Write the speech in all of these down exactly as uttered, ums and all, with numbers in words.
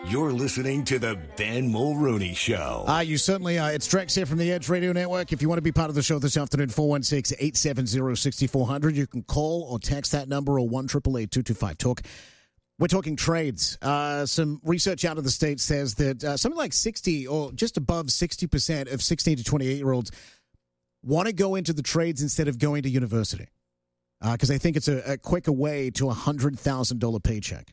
You're listening to the Ben Mulrooney Show. Uh, you certainly are. It's Drex here from the Edge Radio Network. If you want to be part of the show this afternoon, four one six, eight seven zero, six four zero zero. You can call or text that number or one eight eight eight, two two five, talk. We're talking trades. Uh, some research out of the States says that uh, something like sixty or just above sixty percent of sixteen to twenty-eight-year-olds want to go into the trades instead of going to university because uh, they think it's a, a quicker way to a one hundred thousand dollars paycheck.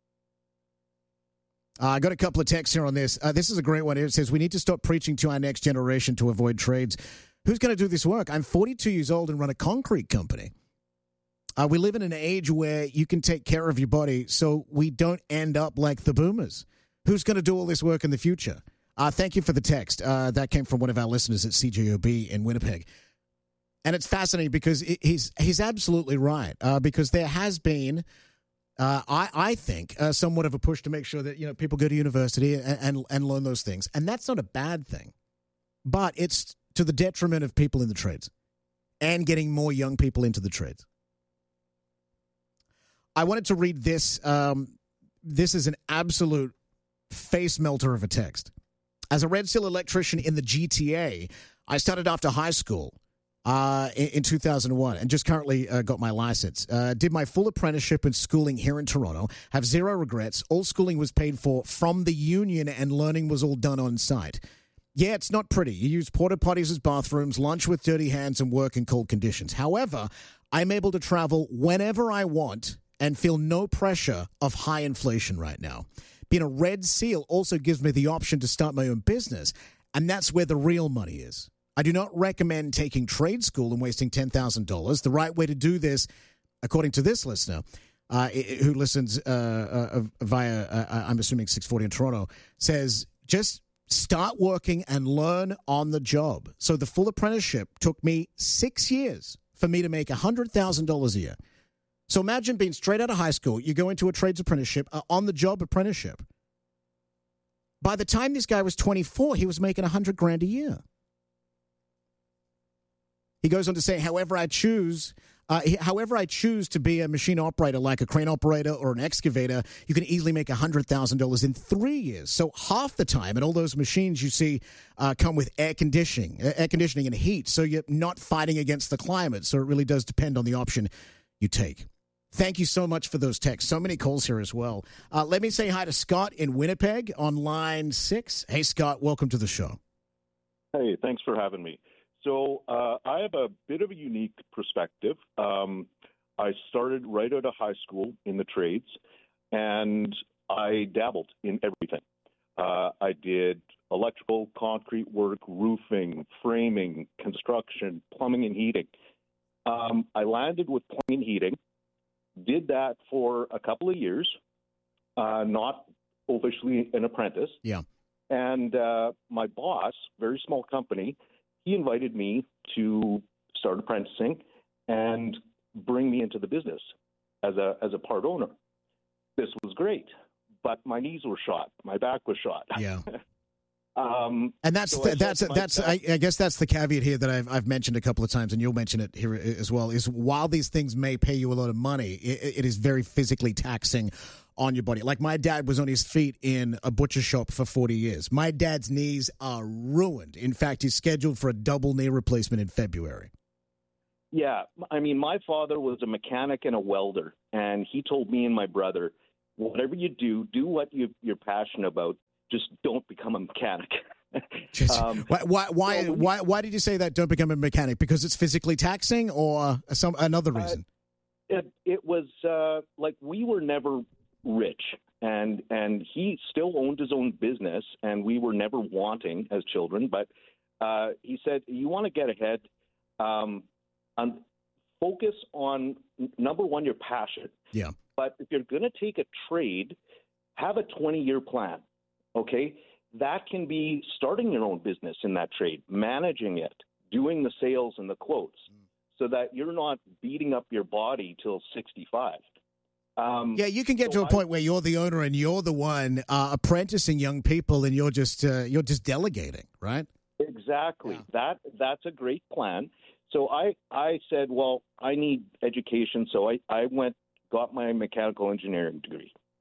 Uh, I got a couple of texts here on this. Uh, this is a great one. It says, we need to stop preaching to our next generation to avoid trades. Who's going to do this work? I'm forty-two years old and run a concrete company. Uh, we live in an age where you can take care of your body so we don't end up like the boomers. Who's going to do all this work in the future? Uh, thank you for the text. Uh, that came from one of our listeners at C J O B in Winnipeg. And it's fascinating because it, he's, he's absolutely right uh, because there has been... Uh, I, I think uh, somewhat of a push to make sure that you know people go to university and, and and learn those things, and that's not a bad thing, but it's to the detriment of people in the trades and getting more young people into the trades. I wanted to read this. Um, this is an absolute face melter of a text. As a Red Seal electrician in the G T A, I started after high school. Uh, in, in two thousand one, and just currently uh, got my license. Uh, did my full apprenticeship and schooling here in Toronto. Have zero regrets. All schooling was paid for from the union, and learning was all done on site. Yeah, it's not pretty. You use porta potties as bathrooms, lunch with dirty hands, and work in cold conditions. However, I'm able to travel whenever I want and feel no pressure of high inflation right now. Being a Red Seal also gives me the option to start my own business, and that's where the real money is. I do not recommend taking trade school and wasting ten thousand dollars. The right way to do this, according to this listener, uh, who listens uh, uh, via, uh, I'm assuming six forty in Toronto, says just start working and learn on the job. So the full apprenticeship took me six years for me to make one hundred thousand dollars a year. So imagine being straight out of high school. You go into a trades apprenticeship, uh, on-the-job apprenticeship. By the time this guy was twenty-four, he was making one hundred grand a year. He goes on to say, however I choose, uh, however I choose to be a machine operator, like a crane operator or an excavator, you can easily make one hundred thousand dollars in three years. So half the time, and all those machines you see uh, come with air conditioning, air conditioning and heat, so you're not fighting against the climate. So it really does depend on the option you take. Thank you so much for those texts. So many calls here as well. Uh, let me say hi to Scott in Winnipeg on line six. Hey, Scott, welcome to the show. Hey, thanks for having me. So uh, I have a bit of a unique perspective. Um, I started right out of high school in the trades, and I dabbled in everything. Uh, I did electrical, concrete work, roofing, framing, construction, plumbing and heating. Um, I landed with plumbing and heating, did that for a couple of years, uh, not officially an apprentice. Yeah. And uh, my boss, very small company, he invited me to start apprenticing and bring me into the business as a as a part owner. This was great, but my knees were shot, my back was shot. Yeah. um, and that's so the, that's that's I, I guess that's the caveat here that I've I've mentioned a couple of times, and you'll mention it here as well. Is while these things may pay you a lot of money, it, it is very physically taxing on your body. Like my dad was on his feet in a butcher shop for forty years. My dad's knees are ruined. In fact, he's scheduled for a double knee replacement in February. Yeah. I mean, my father was a mechanic and a welder, and he told me and my brother, whatever you do, do what you, you're passionate about. Just don't become a mechanic. Just, um, why, why, why, so we, why, why did you say that? Don't become a mechanic? Because it's physically taxing, or some another reason? Uh, it, it was uh, like we were never rich, and and he still owned his own business, and we were never wanting as children. But uh, he said, you want to get ahead, um, and focus on number one, your passion. Yeah. But if you're going to take a trade, have a twenty-year plan. Okay, that can be starting your own business in that trade, managing it, doing the sales and the quotes, mm. so that you're not beating up your body till sixty-five. Um, yeah, you can get so to a point I, where you're the owner and you're the one uh, apprenticing young people, and you're just uh, you're just delegating, right? Exactly. Yeah. That that's a great plan. So I I said, well, I need education, so I I went got my mechanical engineering degree.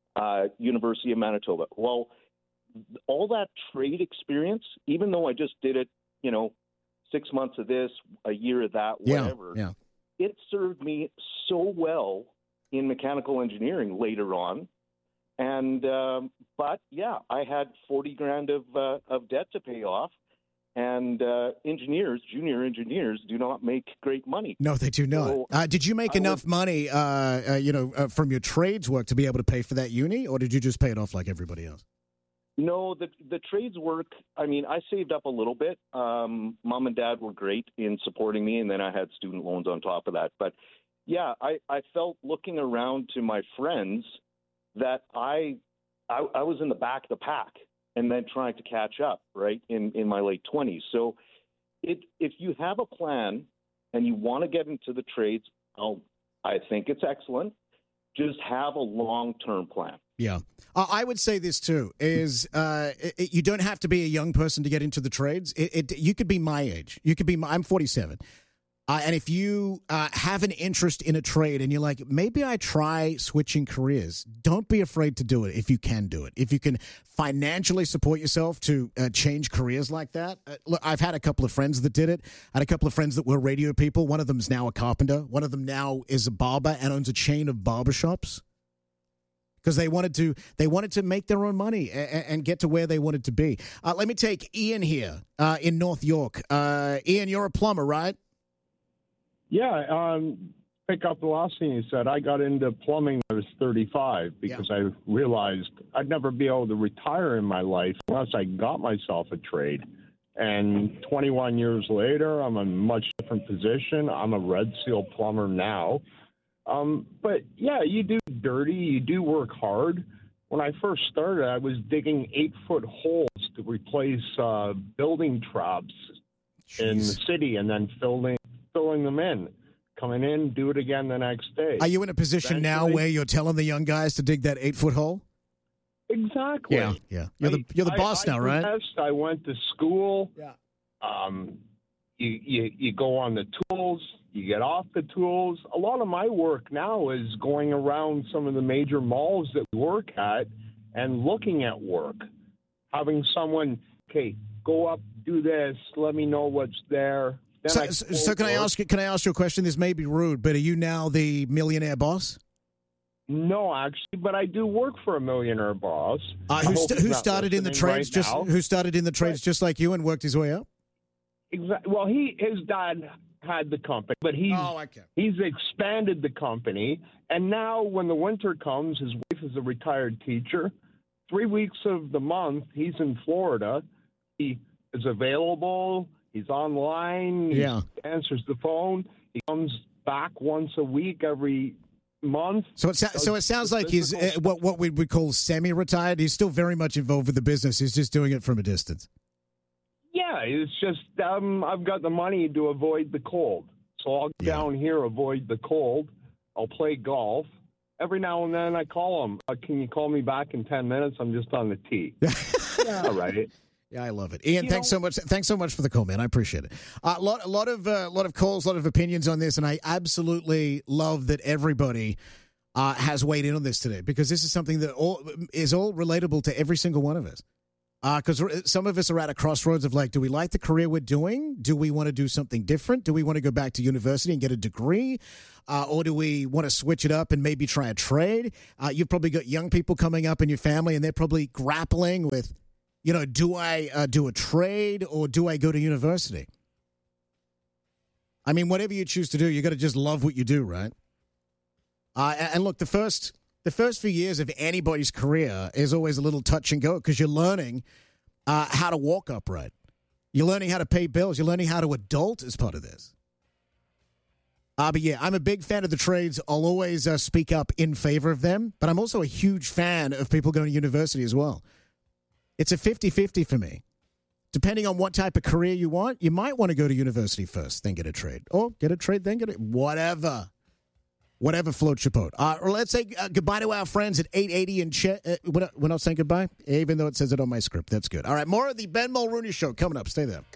uh, University of Manitoba. Well, all that trade experience, even though I just did it, you know, six months of this, a year of that, whatever, yeah, yeah. it served me so well in mechanical engineering later on. And, um, but yeah, I had forty grand of, uh, of debt to pay off. And uh, engineers, junior engineers, do not make great money. No, they do not. So uh, did you make I enough was, money, uh, uh, you know, uh, from your trades work to be able to pay for that uni, or did you just pay it off like everybody else? No, the the trades work. I mean, I saved up a little bit. Um, Mom and Dad were great in supporting me, and then I had student loans on top of that. But yeah, I, I felt looking around to my friends that I, I I was in the back of the pack. And then trying to catch up, right, in, in my late twenties. So it, if you have a plan and you want to get into the trades, I'll, I think it's excellent. Just have a long-term plan. Yeah. Uh, I would say this, too, is uh, it, you don't have to be a young person to get into the trades. It, it, you could be my age. You could be my, I'm forty-seven. Uh, and if you uh, have an interest in a trade and you're like, maybe I try switching careers, don't be afraid to do it if you can do it. If you can financially support yourself to uh, change careers like that. Uh, look, I've had a couple of friends that did it. I had a couple of friends that were radio people. One of them is now a carpenter. One of them now is a barber and owns a chain of barbershops. Because they wanted to, they wanted to make their own money and, and get to where they wanted to be. Uh, let me take Ian here uh, in North York. Uh, Ian, you're a plumber, right? Yeah, um, pick up the last thing you said. I got into plumbing when I was thirty-five because yeah. I realized I'd never be able to retire in my life unless I got myself a trade. And twenty-one years later, I'm in a much different position. I'm a Red Seal plumber now. Um, but, yeah, you do dirty. You do work hard. When I first started, I was digging eight-foot holes to replace uh, building traps Jeez. in the city and then filling filling them in, coming in, do it again the next day. Are you in a position Eventually, now where you're telling the young guys to dig that eight-foot hole? Exactly. Yeah, yeah. You're the you're the I, boss I, now, I right? Progressed. I went to school. Yeah. Um, you, you you go on the tools. You get off the tools. A lot of my work now is going around some of the major malls that we work at and looking at work, having someone, okay, go up, do this, let me know what's there. So, so can I ask you? Can I ask you a question? This may be rude, but are you now the millionaire boss? No, actually, but I do work for a millionaire boss. Uh, who, st- who started in the trades right just now. Who started in the trades but, just like you and worked his way up? Exactly. Well, he his dad had the company, but he's oh, okay. he's expanded the company, and now when the winter comes, his wife is a retired teacher. Three weeks of the month, he's in Florida. He is available. He's online. Yeah. He answers the phone. He comes back once a week every month. So it, so it sounds like he's uh, what what we would call semi-retired. He's still very much involved with the business. He's just doing it from a distance. Yeah, it's just um, I've got the money to avoid the cold. So I'll go yeah. down here, avoid the cold. I'll play golf. Every now and then I call him. Uh, can you call me back in ten minutes? I'm just on the tee. Yeah, all right. Yeah, I love it, Ian. You thanks know, so much. Thanks so much for the call, man. I appreciate it. A uh, lot, a lot of, a uh, lot of calls, a lot of opinions on this, and I absolutely love that everybody uh, has weighed in on this today because this is something that all is all relatable to every single one of us. Because uh, some of us are at a crossroads of like, do we like the career we're doing? Do we want to do something different? Do we want to go back to university and get a degree? Uh, or do we want to switch it up and maybe try a trade? Uh, you've probably got young people coming up in your family, and they're probably grappling with, you know, do I uh, do a trade or do I go to university? I mean, whatever you choose to do, you got to just love what you do, right? Uh, and look, the first the first few years of anybody's career is always a little touch and go because you're learning uh, how to walk upright. You're learning how to pay bills. You're learning how to adult as part of this. Uh, but yeah, I'm a big fan of the trades. I'll always uh, speak up in favor of them. But I'm also a huge fan of people going to university as well. It's a fifty-fifty for me. Depending on what type of career you want, you might want to go to university first, then get a trade. Or get a trade, then get it. Whatever. Whatever floats your boat. Uh, or let's say uh, goodbye to our friends at eight eighty and Chet. Uh, we're, not, we're not saying goodbye, even though it says it on my script. That's good. All right, more of the Ben Mulrooney Show coming up. Stay there.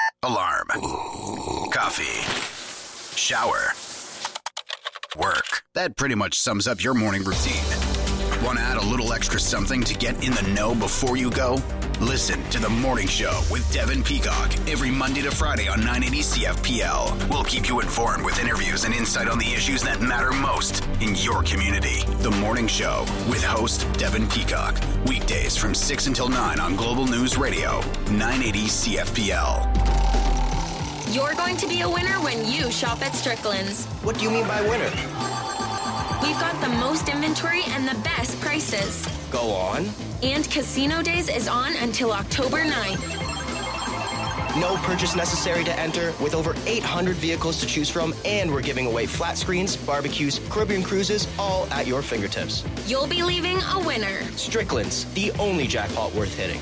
Alarm. Coffee. Shower. Work. That pretty much sums up your morning routine. Want to add a little extra something to get in the know before you go? Listen to The Morning Show with Devin Peacock every Monday to Friday on nine eighty C F P L. We'll keep you informed with interviews and insight on the issues that matter most in your community. The Morning Show with host Devin Peacock. Weekdays from six until nine on Global News Radio, nine eighty C F P L. You're going to be a winner when you shop at Strickland's. What do you mean by winner? We've got the most inventory and the best prices. Go on. And Casino Days is on until October ninth. No purchase necessary to enter, with over eight hundred vehicles to choose from, and we're giving away flat screens, barbecues, Caribbean cruises, all at your fingertips. You'll be leaving a winner. Strickland's, the only jackpot worth hitting.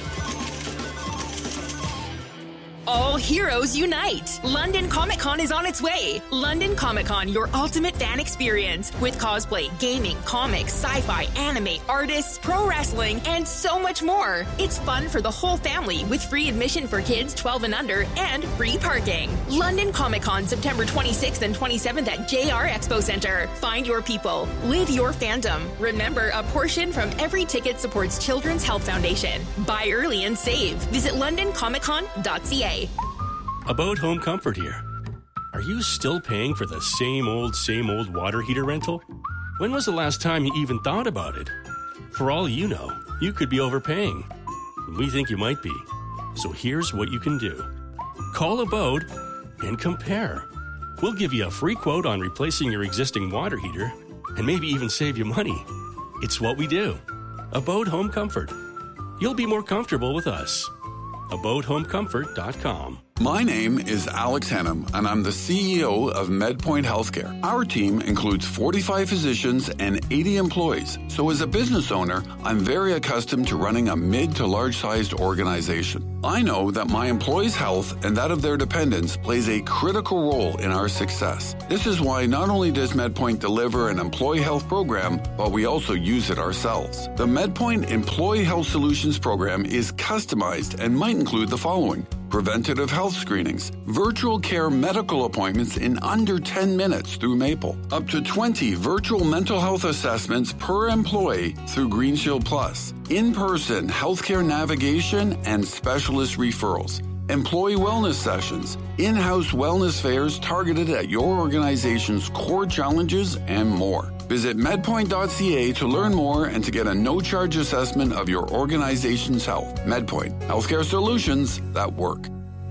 All heroes unite! London Comic Con is on its way. London Comic Con, your ultimate fan experience with cosplay, gaming, comics, sci-fi, anime, artists, pro wrestling, and so much more. It's fun for the whole family with free admission for kids twelve and under and free parking. London Comic Con, September twenty-sixth and twenty-seventh at J R Expo Center. Find your people. Live your fandom. Remember, a portion from every ticket supports Children's Health Foundation. Buy early and save. Visit london comic con dot c a. About Home Comfort here. Are you still paying for the same old, same old water heater rental? When was the last time you even thought about it? For all you know, you could be overpaying. We think you might be. So here's what you can do. Call Abode and compare. We'll give you a free quote on replacing your existing water heater and maybe even save you money. It's what we do. Abode Home Comfort. You'll be more comfortable with us. abode home comfort dot com. My name is Alex Hennum, and I'm the C E O of MedPoint Healthcare. Our team includes forty-five physicians and eighty employees. So as a business owner, I'm very accustomed to running a mid to large-sized organization. I know that my employees' health and that of their dependents plays a critical role in our success. This is why not only does MedPoint deliver an employee health program, but we also use it ourselves. The MedPoint Employee Health Solutions program is customized and might include the following: preventative health screenings, virtual care medical appointments in under ten minutes through Maple, up to twenty virtual mental health assessments per employee through Green Shield Plus, in-person healthcare navigation and specialist referrals, employee wellness sessions, in-house wellness fairs targeted at your organization's core challenges, and more. Visit medpoint dot c a to learn more and to get a no-charge assessment of your organization's health. MedPoint, healthcare solutions that work.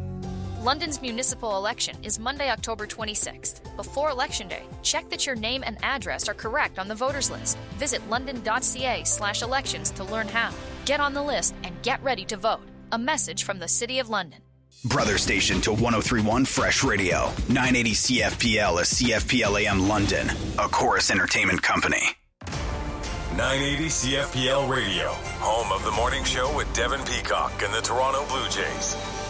London's municipal election is Monday, October twenty-sixth. Before Election Day, check that your name and address are correct on the voters list. Visit london dot c a slash elections to learn how. Get on the list and get ready to vote. A message from the City of London. Brother station to one oh three point one Fresh Radio, nine eighty C F P L is C F P L A M London, a Chorus Entertainment company. nine eighty C F P L Radio, home of the morning show with Devin Peacock and the Toronto Blue Jays.